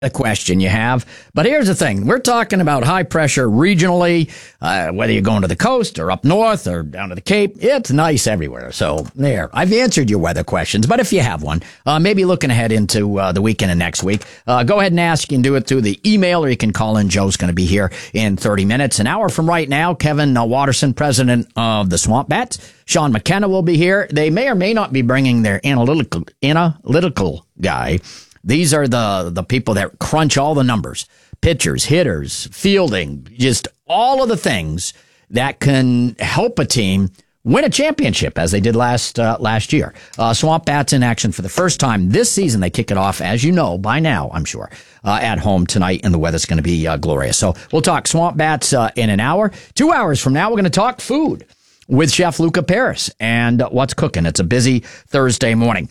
a question you have. But here's the thing. We're talking about high pressure regionally, whether you're going to the coast or up north or down to the Cape. It's nice everywhere. So there, I've answered your weather questions. But if you have one, maybe looking ahead into the weekend and next week, go ahead and ask. You can do it through the email or you can call in. Joe's going to be here in 30 minutes. An hour from right now, Kevin Watterson, president of the Swamp Bats. Sean McKenna will be here. They may or may not be bringing their analytical guy. These are the people that crunch all the numbers, pitchers, hitters, fielding, just all of the things that can help a team win a championship, as they did last year. Swamp Bats in action for the first time this season. They kick it off, as you know, by now, I'm sure, at home tonight, and the weather's going to be glorious. So we'll talk Swamp Bats in an hour. 2 hours from now, we're going to talk food with Chef Luca Paris and what's cooking. It's a busy Thursday morning.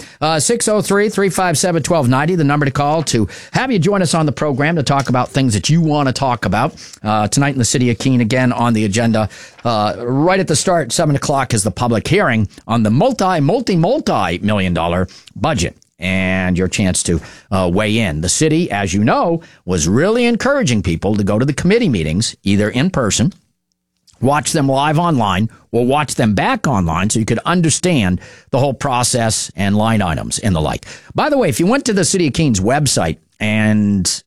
603-357-1290, the number to call to have you join us on the program to talk about things that you want to talk about. Tonight in the city of Keene, again on the agenda, right at the start, 7 o'clock is the public hearing on the multi-million-dollar budget and your chance to weigh in. The city, as you know, was really encouraging people to go to the committee meetings, either in person, watch them live online, or watch them back online so you could understand the whole process and line items and the like. By the way, if you went to the City of Keene's website and,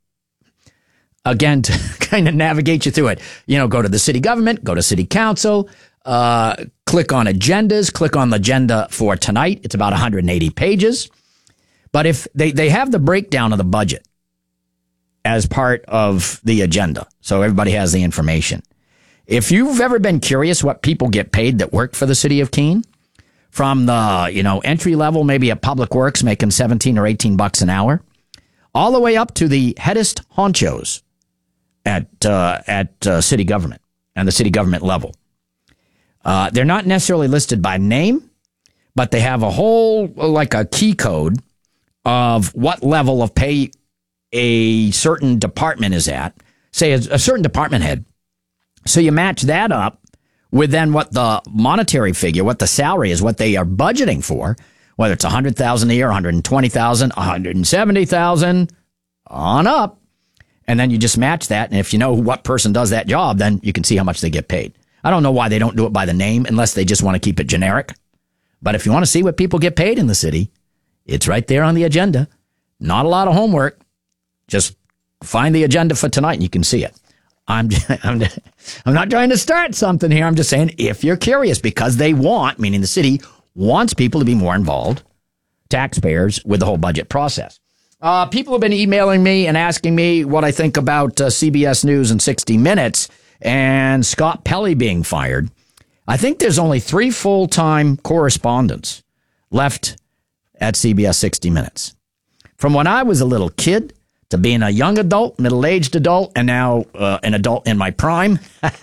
again, to kind of navigate you through it, go to the city government, go to city council, click on agendas, click on the agenda for tonight. It's about 180 pages. But if they have the breakdown of the budget as part of the agenda, so everybody has the information. If you've ever been curious what people get paid that work for the city of Keene, from the, entry level, maybe at Public Works making 17 or 18 bucks an hour, all the way up to the headest honchos at city government and the city government level. They're not necessarily listed by name, but they have a whole, like a key code of what level of pay a certain department is at, say a certain department head. So you match that up with then what the monetary figure, what the salary is, what they are budgeting for, whether it's $100,000 a year, $120,000, $170,000 on up. And then you just match that. And if you know what person does that job, then you can see how much they get paid. I don't know why they don't do it by the name unless they just want to keep it generic. But if you want to see what people get paid in the city, it's right there on the agenda. Not a lot of homework. Just find the agenda for tonight and you can see it. I'm not trying to start something here. I'm just saying if you're curious, because they want, meaning the city wants people to be more involved, taxpayers, with the whole budget process. People have been emailing me and asking me what I think about CBS News and 60 Minutes and Scott Pelley being fired. I think there's only 3 full-time correspondents left at CBS 60 Minutes. From when I was a little kid to being a young adult, middle-aged adult, and now an adult in my prime,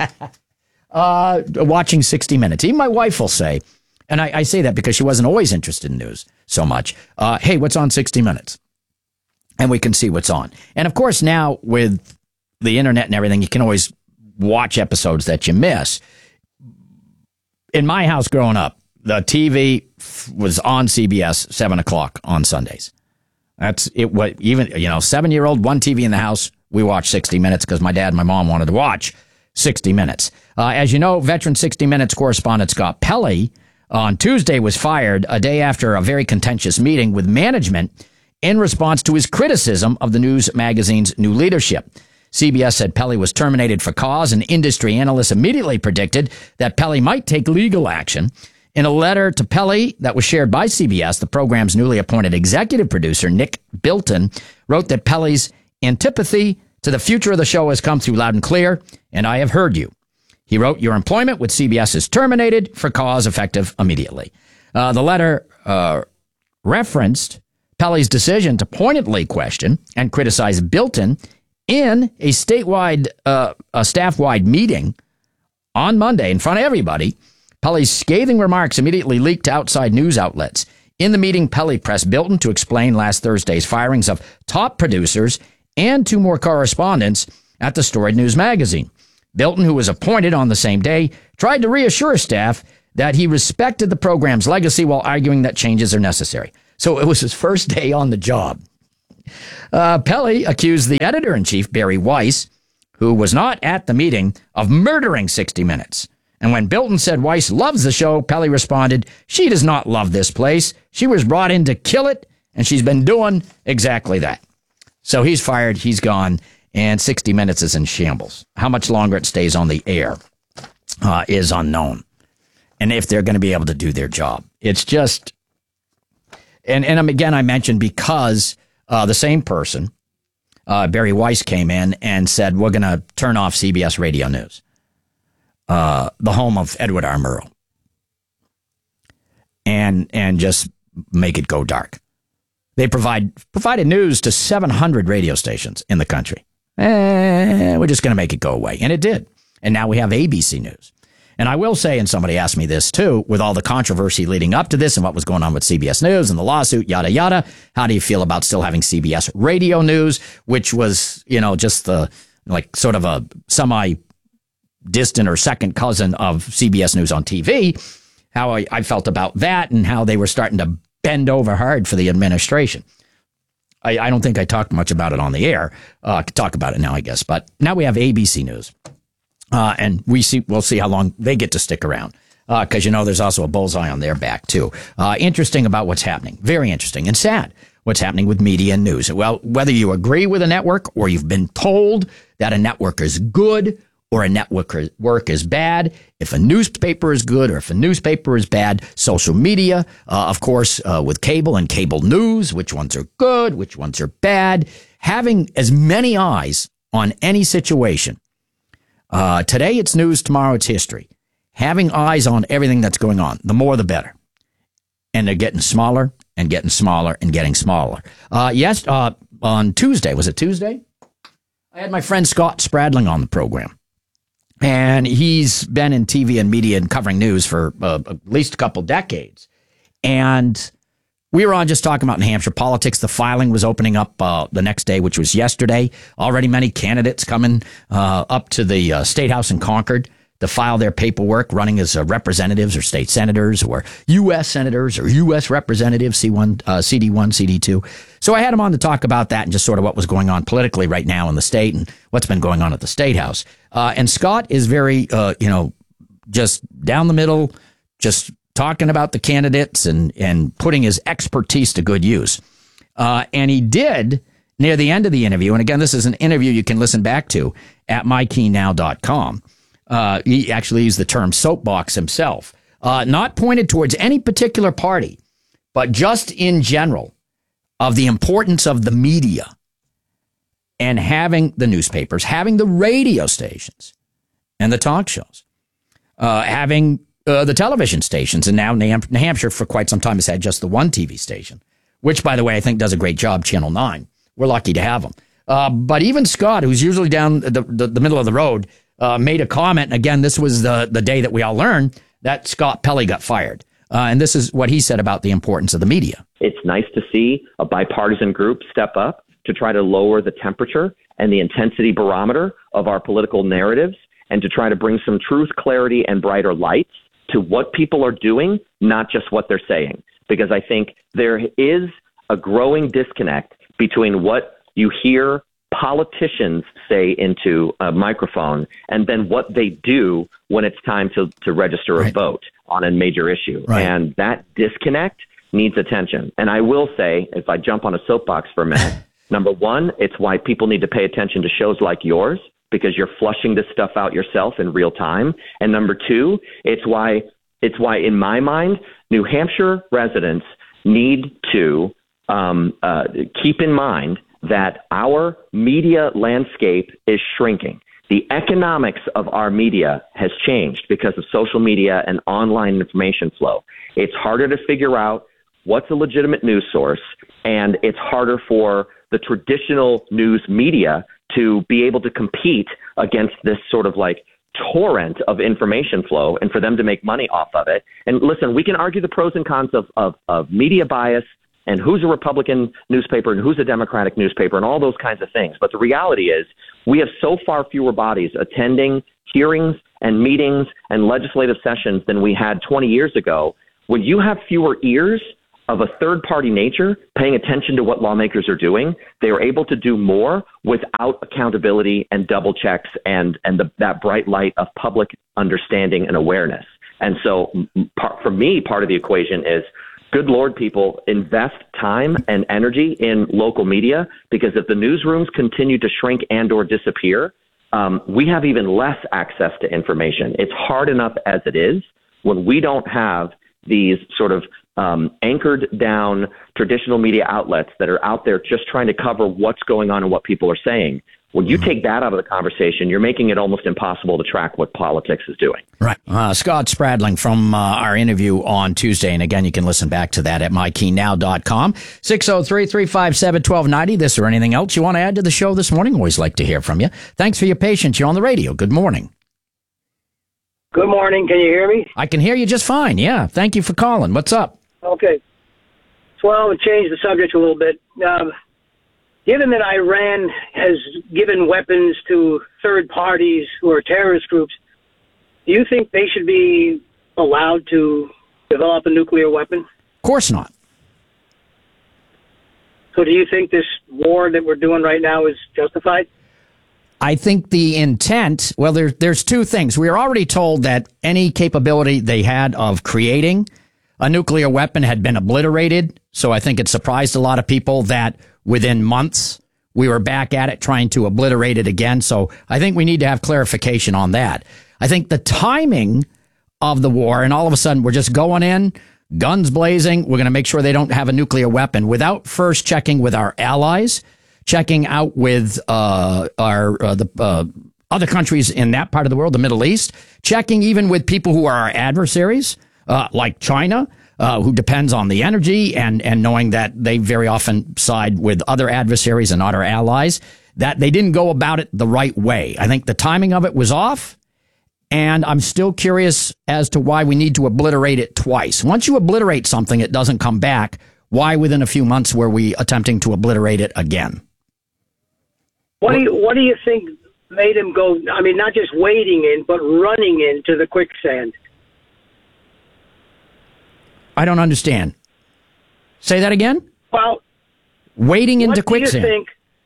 watching 60 Minutes. Even my wife will say, and I say that because she wasn't always interested in news so much, hey, what's on 60 Minutes? And we can see what's on. And, of course, now with the internet and everything, you can always watch episodes that you miss. In my house growing up, the TV was on CBS 7 o'clock on Sundays. That's it. What even 7-year-old, one TV in the house. We watched 60 Minutes because my dad and my mom wanted to watch 60 Minutes. As you know, veteran 60 Minutes correspondent Scott Pelley on Tuesday was fired a day after a very contentious meeting with management in response to his criticism of the news magazine's new leadership. CBS said Pelley was terminated for cause, and industry analysts immediately predicted that Pelley might take legal action. In a letter to Pelley that was shared by CBS, the program's newly appointed executive producer, Nick Bilton, wrote that Pelley's antipathy to the future of the show has come through loud and clear, and I have heard you. He wrote, your employment with CBS is terminated for cause effective immediately. The letter referenced Pelley's decision to pointedly question and criticize Bilton in a statewide, staff-wide meeting on Monday in front of everybody. Pelley's scathing remarks immediately leaked to outside news outlets. In the meeting, Pelley pressed Bilton to explain last Thursday's firings of top producers and 2 more correspondents at the storied news magazine. Bilton, who was appointed on the same day, tried to reassure staff that he respected the program's legacy while arguing that changes are necessary. So it was his first day on the job. Pelley accused the editor-in-chief, Barry Weiss, who was not at the meeting, of murdering 60 Minutes. And when Bilton said Weiss loves the show, Pelley responded, she does not love this place. She was brought in to kill it, and she's been doing exactly that. So he's fired, he's gone, and 60 Minutes is in shambles. How much longer it stays on the air is unknown. And if they're going to be able to do their job. It's just, and again, I mentioned because the same person, Barry Weiss, came in and said, we're going to turn off CBS Radio News. The home of Edward R. Murrow, and just make it go dark. They provided news to 700 radio stations in the country. We're just going to make it go away. And it did. And now we have ABC News. And I will say, and somebody asked me this too, with all the controversy leading up to this and what was going on with CBS News and the lawsuit, yada, yada, how do you feel about still having CBS Radio News, which was, just the, sort of a distant or second cousin of CBS News on TV, how I felt about that and how they were starting to bend over hard for the administration. I don't think I talked much about it on the air. I could talk about it now, I guess. But now we have ABC News. And we'll see how long they get to stick around. Because, there's also a bullseye on their back, too. Interesting about what's happening. Very interesting and sad what's happening with media and news. Well, whether you agree with a network or you've been told that a network is good or a network is bad, if a newspaper is good or if a newspaper is bad, social media, of course, with cable and cable news, which ones are good, which ones are bad, having as many eyes on any situation. Today it's news, tomorrow it's history. Having eyes on everything that's going on, the more the better. And they're getting smaller and getting smaller and getting smaller. On Tuesday, was it Tuesday? I had my friend Scott Spradling on the program. And he's been in TV and media and covering news for at least a couple decades. And we were on just talking about New Hampshire politics. The filing was opening up the next day, which was yesterday. Already many candidates coming up to the State House in Concord to file their paperwork, running as representatives or state senators or U.S. senators or U.S. representatives, CD1, CD2. So I had him on to talk about that and just sort of what was going on politically right now in the state and what's been going on at the State House. And Scott is very, just down the middle, just talking about the candidates and putting his expertise to good use. And he did near the end of the interview. And again, this is an interview you can listen back to at mykeynow.com. He actually used the term soapbox himself, not pointed towards any particular party, but just in general of the importance of the media and having the newspapers, having the radio stations and the talk shows, having the television stations. And now New Hampshire for quite some time has had just the one TV station, which, by the way, I think does a great job, Channel 9. We're lucky to have them. But even Scott, who's usually down the middle of the road, made a comment. And again, this was the day that we all learned that Scott Pelley got fired. And this is what he said about the importance of the media. It's nice to see a bipartisan group step up to try to lower the temperature and the intensity barometer of our political narratives and to try to bring some truth, clarity, and brighter lights to what people are doing, not just what they're saying. Because I think there is a growing disconnect between what you hear politicians say into a microphone and then what they do when it's time to register a vote on a major issue. Right. And that disconnect needs attention. And I will say, if I jump on a soapbox for a minute, number one, it's why people need to pay attention to shows like yours, because you're flushing this stuff out yourself in real time. And number two, it's why in my mind, New Hampshire residents need to keep in mind that our media landscape is shrinking. The economics of our media has changed because of social media and online information flow. It's harder to figure out what's a legitimate news source, and it's harder for the traditional news media to be able to compete against this sort of like torrent of information flow and for them to make money off of it. And listen, we can argue the pros and cons of media bias and who's a Republican newspaper and who's a Democratic newspaper and all those kinds of things. But the reality is we have so far fewer bodies attending hearings and meetings and legislative sessions than we had 20 years ago. When you have fewer ears of a third-party nature, paying attention to what lawmakers are doing, they are able to do more without accountability and double checks and that bright light of public understanding and awareness. And so for me, part of the equation is, good Lord, people, invest time and energy in local media, because if the newsrooms continue to shrink and or disappear, we have even less access to information. It's hard enough as it is when we don't have these sort of anchored down traditional media outlets that are out there just trying to cover what's going on and what people are saying. When you take that out of the conversation, you're making it almost impossible to track what politics is doing. Right. Scott Spradling from our interview on Tuesday. And again, you can listen back to that at mykeynow.com. 603-357-1290. This or anything else you want to add to the show this morning? Always like to hear from you. Thanks for your patience. You're on the radio. Good morning. Good morning. Can you hear me? I can hear you just fine. Yeah. Thank you for calling. What's up? Okay. So I'll change the subject a little bit. Given that Iran has given weapons to third parties who are terrorist groups, do you think they should be allowed to develop a nuclear weapon? Of course not. So do you think this war that we're doing right now is justified? I think the intent, well, there's two things. We are already told that any capability they had of creating a nuclear weapon had been obliterated. So I think it surprised a lot of people that within months we were back at it trying to obliterate it again. So I think we need to have clarification on that. I think the timing of the war, and all of a sudden we're just going in, guns blazing, we're going to make sure they don't have a nuclear weapon without first checking with our allies, checking out with the other countries in that part of the world, the Middle East, checking even with people who are our adversaries, like China, who depends on the energy, and knowing that they very often side with other adversaries and not our allies, that they didn't go about it the right way. I think the timing of it was off, and I'm still curious as to why we need to obliterate it twice. Once you obliterate something, it doesn't come back. Why within a few months were we attempting to obliterate it again? What do you think made him go, I mean, not just wading in, but running into the quicksand? I don't understand. Say that again? Well, wading into quicksand. What do you think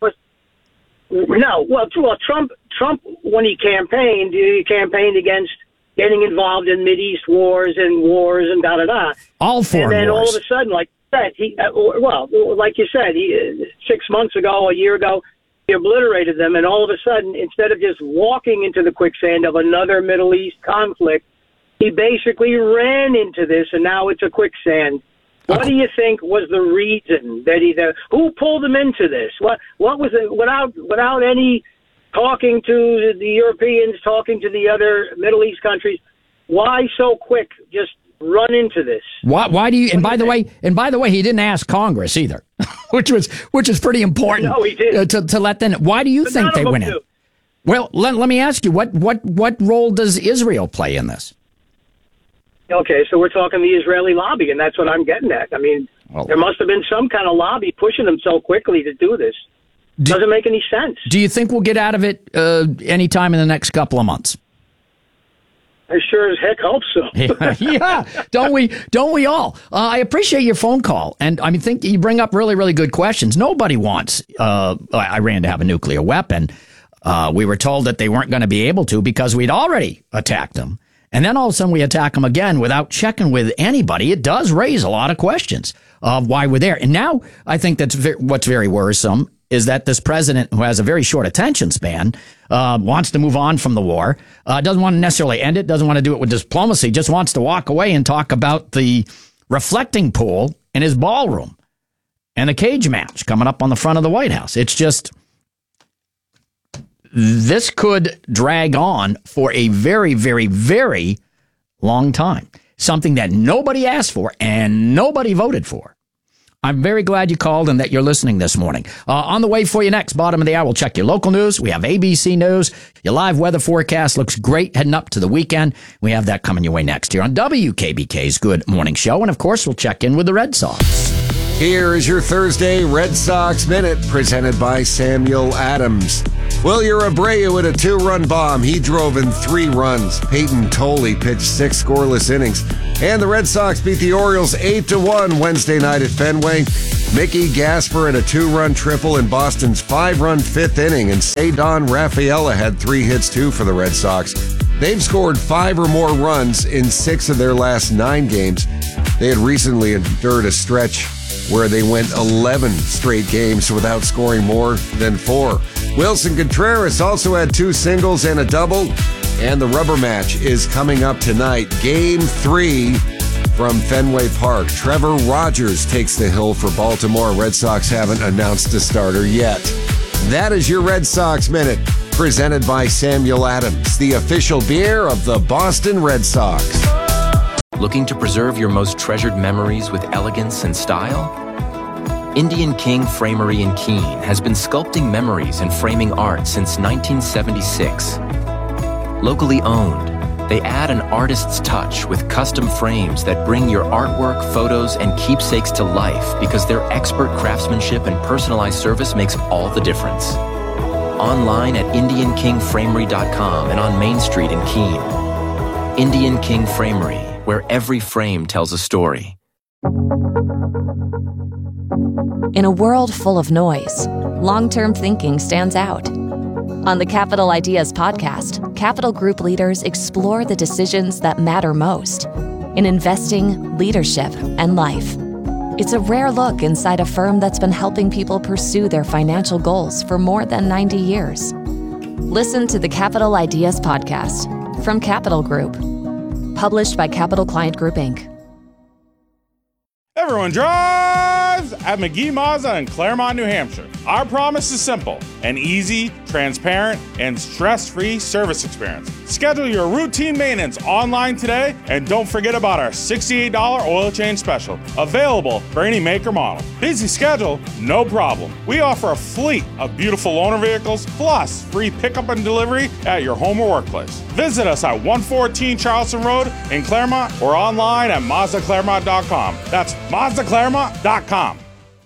Trump, when he campaigned against getting involved in Mideast wars and da-da-da. All foreign wars. And then all of a sudden, like you said, 6 months ago, a year ago, he obliterated them, and all of a sudden, instead of just walking into the quicksand of another Middle East conflict, he basically ran into this, and now it's a quicksand. What do you think was the reason that who pulled him into this? What was it, without any talking to the Europeans, talking to the other Middle East countries? Why so quick? Just run into this. Why do you? And by the way, he didn't ask Congress either, which is pretty important. No, he did to let them. Why do you think they went in? Well, let me ask you, what role does Israel play in this? Okay, so we're talking the Israeli lobby, and that's what I'm getting at. I mean, there must have been some kind of lobby pushing them so quickly to do this. Doesn't make any sense. Do you think we'll get out of it anytime in the next couple of months? I sure as heck hope so. Yeah, don't we all? I appreciate your phone call, and I think you bring up really, really good questions. Nobody wants Iran to have a nuclear weapon. We were told that they weren't going to be able to because we'd already attacked them. And then all of a sudden we attack them again without checking with anybody. It does raise a lot of questions of why we're there. And now I think that's what's very worrisome is that this president, who has a very short attention span, wants to move on from the war, doesn't want to necessarily end it, doesn't want to do it with diplomacy, just wants to walk away and talk about the reflecting pool in his ballroom and the cage match coming up on the front of the White House. It's just, this could drag on for a very, very, very long time. Something that nobody asked for and nobody voted for. I'm very glad you called and that you're listening this morning. On the way for you next, bottom of the hour, we'll check your local news. We have ABC News. Your live weather forecast looks great heading up to the weekend. We have that coming your way next here on WKBK's Good Morning Show. And, of course, we'll check in with the Red Sox. Here is your Thursday Red Sox Minute presented by Samuel Adams. Wilyer Abreu hit a 2-run bomb. He drove in 3 runs. Peyton Tolley pitched 6 scoreless innings. And the Red Sox beat the Orioles 8-1 Wednesday night at Fenway. Mickey Gasper had a 2-run triple in Boston's 5-run fifth inning, and Ceddanne Rafaela had 3 hits too for the Red Sox. They've scored 5 or more runs in 6 of their last 9 games. They had recently endured a stretch where they went 11 straight games without scoring more than 4. Wilson Contreras also had 2 singles and a double. And the rubber match is coming up tonight. Game 3 from Fenway Park. Trevor Rogers takes the hill for Baltimore. Red Sox haven't announced a starter yet. That is your Red Sox Minute, presented by Samuel Adams, the official beer of the Boston Red Sox. Looking to preserve your most treasured memories with elegance and style? Indian King Framery in Keene has been sculpting memories and framing art since 1976. Locally owned, they add an artist's touch with custom frames that bring your artwork, photos, and keepsakes to life because their expert craftsmanship and personalized service makes all the difference. Online at IndianKingFramery.com and on Main Street in Keene. Indian King Framery, where every frame tells a story. In a world full of noise, long-term thinking stands out. On the Capital Ideas podcast, Capital Group leaders explore the decisions that matter most in investing, leadership, and life. It's a rare look inside a firm that's been helping people pursue their financial goals for more than 90 years. Listen to the Capital Ideas podcast from Capital Group, published by Capital Client Group, Inc. Everyone drives at McGee Mazda in Claremont, New Hampshire. Our promise is simple: an easy, transparent, and stress-free service experience. Schedule your routine maintenance online today, and don't forget about our $68 oil change special, available for any make or model. Busy schedule? No problem. We offer a fleet of beautiful loaner vehicles, plus free pickup and delivery at your home or workplace. Visit us at 114 Charleston Road in Claremont or online at MazdaClaremont.com. That's MazdaClaremont.com.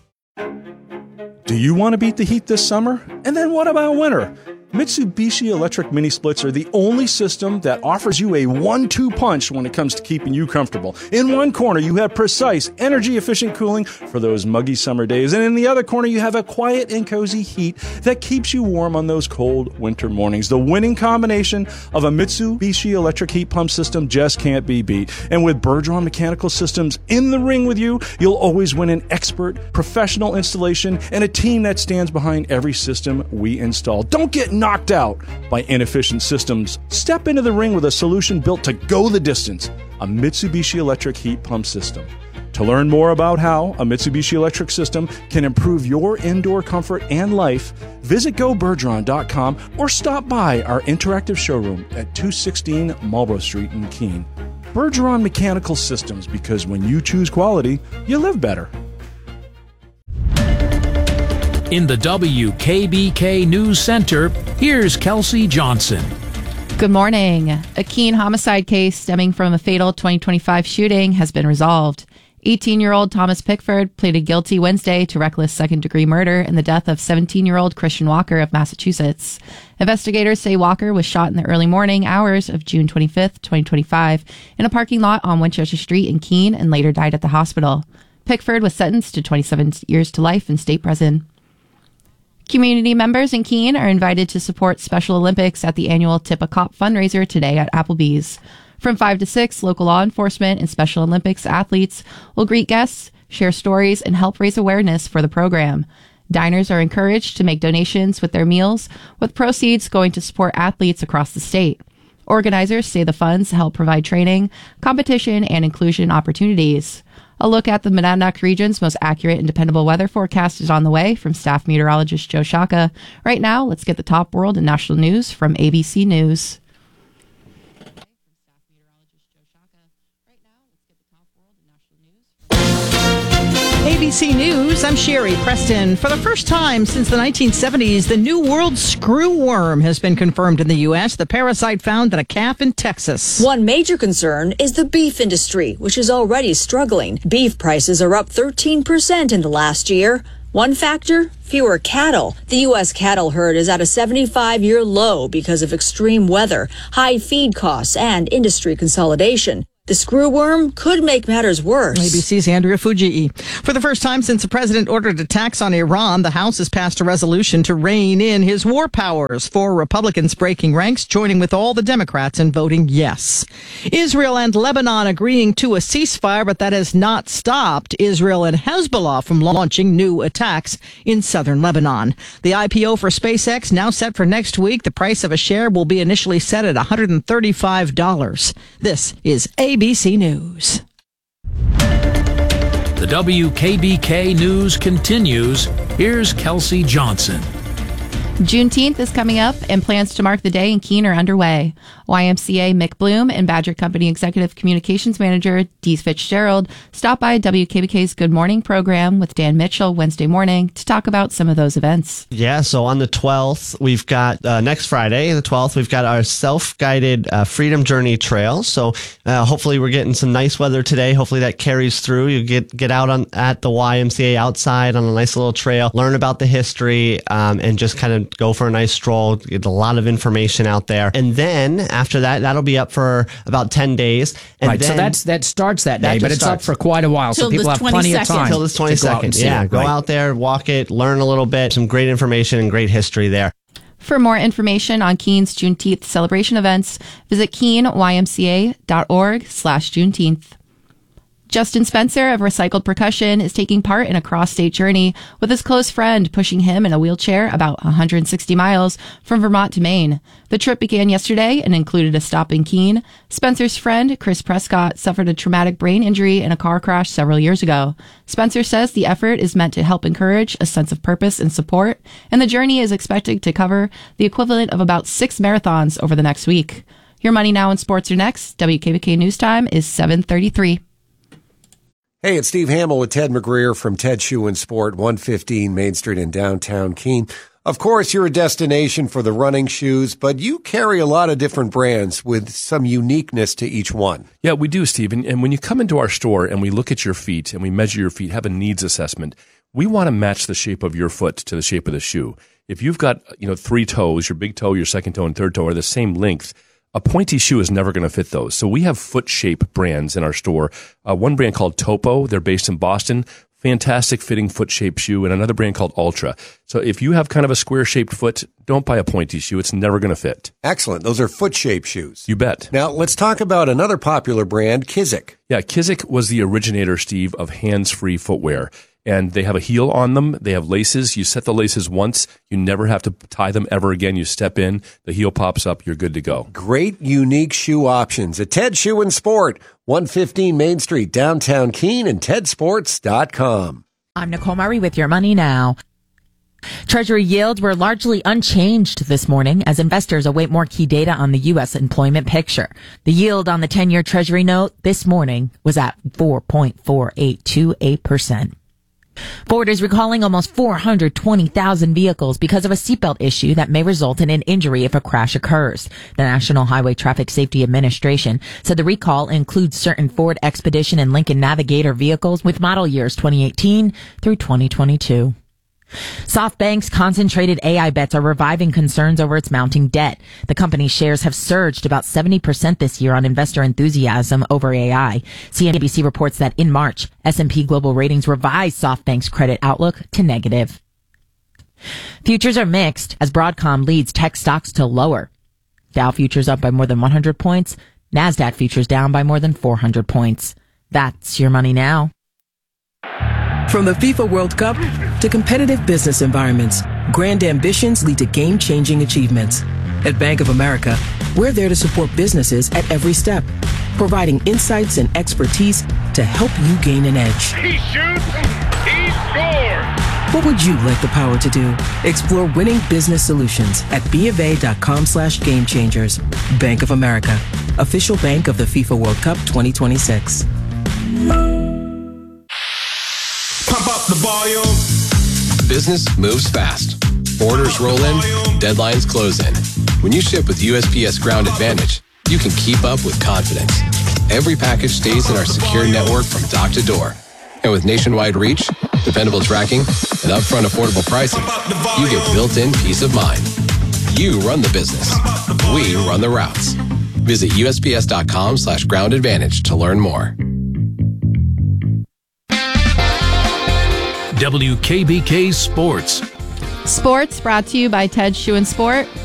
Do you want to beat the heat this summer? And then what about winter? Mitsubishi electric mini splits are the only system that offers you a 1-2 punch when it comes to keeping you comfortable. In one corner, you have precise, energy-efficient cooling for those muggy summer days. And in the other corner, you have a quiet and cozy heat that keeps you warm on those cold winter mornings. The winning combination of a Mitsubishi electric heat pump system just can't be beat. And with Bergeron Mechanical Systems in the ring with you, you'll always win an expert, professional installation and a team that stands behind every system we install. Don't get knocked out by inefficient systems. Step into the ring with a solution built to go the distance, a Mitsubishi electric heat pump system. To learn more about how a Mitsubishi electric system can improve your indoor comfort and life, visit GoBergeron.com or stop by our interactive showroom at 216 Marlborough Street in Keene. Bergeron Mechanical Systems, because when you choose quality, you live better. In the WKBK News Center, here's Kelsey Johnson. Good morning. A Keene homicide case stemming from a fatal 2025 shooting has been resolved. 18-year-old Thomas Pickford pleaded guilty Wednesday to reckless second-degree murder in the death of 17-year-old Christian Walker of Massachusetts. Investigators say Walker was shot in the early morning hours of June 25, 2025, in a parking lot on Winchester Street in Keene and later died at the hospital. Pickford was sentenced to 27 years to life in state prison. Community members in Keene are invited to support Special Olympics at the annual Tip a Cop fundraiser today at Applebee's. From 5 to 6, local law enforcement and Special Olympics athletes will greet guests, share stories, and help raise awareness for the program. Diners are encouraged to make donations with their meals, with proceeds going to support athletes across the state. Organizers say the funds help provide training, competition, and inclusion opportunities. A look at the Monadnock region's most accurate and dependable weather forecast is on the way from staff meteorologist Joe Shaka. Right now, let's get the top world and national news from ABC News. ABC News, I'm Sherry Preston. For the first time since the 1970s, the New World screwworm has been confirmed in the U.S., the parasite found in a calf in Texas. One major concern is the beef industry, which is already struggling. Beef prices are up 13% in the last year. One factor, fewer cattle. The U.S. cattle herd is at a 75-year low because of extreme weather, high feed costs, and industry consolidation. The screwworm could make matters worse. ABC's Andrea Fujii. For the first time since the president ordered attacks on Iran, the House has passed a resolution to rein in his war powers. 4 Republicans breaking ranks, joining with all the Democrats in voting yes. Israel and Lebanon agreeing to a ceasefire, but that has not stopped Israel and Hezbollah from launching new attacks in southern Lebanon. The IPO for SpaceX now set for next week. The price of a share will be initially set at $135. This is ABC News. The WKBK News continues. Here's Kelsey Johnson. Juneteenth is coming up, and plans to mark the day in Keene are underway. YMCA Mick Bloom and Badger Company Executive Communications Manager Dee Fitzgerald stopped by WKBK's Good Morning program with Dan Mitchell Wednesday morning to talk about some of those events. Yeah, so on the 12th, we've got next Friday, the 12th, we've got our self-guided Freedom Journey Trail. So hopefully we're getting some nice weather today. Hopefully that carries through. You get out at the YMCA outside on a nice little trail, learn about the history, and just kind of go for a nice stroll, get a lot of information out there. And then after that, that'll be up for about 10 days. And right, then, so that starts that day, but it's up for quite a while, so people have plenty of time. Until this 22nd. Yeah, go out there, walk it, learn a little bit, some great information and great history there. For more information on Keene's Juneteenth celebration events, visit keeneymca.org/Juneteenth. Justin Spencer of Recycled Percussion is taking part in a cross-state journey with his close friend pushing him in a wheelchair about 160 miles from Vermont to Maine. The trip began yesterday and included a stop in Keene. Spencer's friend, Chris Prescott, suffered a traumatic brain injury in a car crash several years ago. Spencer says the effort is meant to help encourage a sense of purpose and support, and the journey is expected to cover the equivalent of about 6 marathons over the next week. Your Money Now and Sports are next. WKBK News Time is 7:33. Hey, it's Steve Hamill with Ted McGreer from Ted Shoe and Sport, 115 Main Street in downtown Keene. Of course, you're a destination for the running shoes, but you carry a lot of different brands with some uniqueness to each one. Yeah, we do, Steve. And when you come into our store and we look at your feet and we measure your feet, have a needs assessment, we want to match the shape of your foot to the shape of the shoe. If you've got, 3 toes, your big toe, your second toe, and third toe are the same length, a pointy shoe is never going to fit those. So we have foot shape brands in our store. One brand called Topo. They're based in Boston. Fantastic fitting foot shape shoe. And another brand called Ultra. So if you have kind of a square shaped foot, don't buy a pointy shoe. It's never going to fit. Excellent. Those are foot shape shoes. You bet. Now let's talk about another popular brand, Kizik. Yeah, Kizik was the originator, Steve, of hands-free footwear. And they have a heel on them. They have laces. You set the laces once. You never have to tie them ever again. You step in, the heel pops up, you're good to go. Great, unique shoe options at Ted Shoe and Sport, 115 Main Street, downtown Keene, and tedsports.com. I'm Nicole Murray with Your Money Now. Treasury yields were largely unchanged this morning as investors await more key data on the U.S. employment picture. The yield on the 10-year Treasury note this morning was at 4.4828%. Ford is recalling almost 420,000 vehicles because of a seatbelt issue that may result in an injury if a crash occurs. The National Highway Traffic Safety Administration said the recall includes certain Ford Expedition and Lincoln Navigator vehicles with model years 2018 through 2022. SoftBank's concentrated AI bets are reviving concerns over its mounting debt. The company's shares have surged about 70% this year on investor enthusiasm over AI. CNBC reports that in March, S&P Global Ratings revised SoftBank's credit outlook to negative. Futures are mixed as Broadcom leads tech stocks to lower. Dow futures up by more than 100 points. NASDAQ futures down by more than 400 points. That's Your Money Now. From the FIFA World Cup to competitive business environments, grand ambitions lead to game-changing achievements. At Bank of America, we're there to support businesses at every step, providing insights and expertise to help you gain an edge. He shoots, he scores! What would you like the power to do? Explore winning business solutions at BofA.com/gamechangers. Bank of America, official bank of the FIFA World Cup 2026. Pump up the volume. Business moves fast. Orders roll in, deadlines close in. When you ship with USPS Ground Advantage, you can keep up with confidence. Every package stays in our secure network from dock to door. And with nationwide reach, dependable tracking, and upfront affordable pricing, you get built-in peace of mind. You run the business. We run the routes. Visit USPS.com/groundadvantage to learn more. WKBK Sports. Sports brought to you by Ted Shoe and Sport.